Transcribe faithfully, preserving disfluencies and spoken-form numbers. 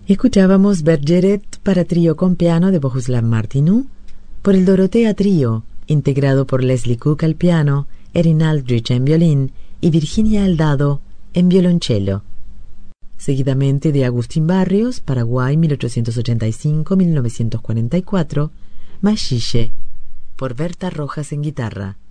Escuchábamos Bergeret para trío con piano de Bohuslav Martinu, por el Dorotea Trío, integrado por Leslie Cook al piano, Erin Aldrich en violín y Virginia Aldado en violonchelo. Seguidamente de Agustín Barrios, Paraguay mil ochocientos ochenta y cinco a mil novecientos cuarenta y cuatro, Machiche, por Berta Rojas en guitarra.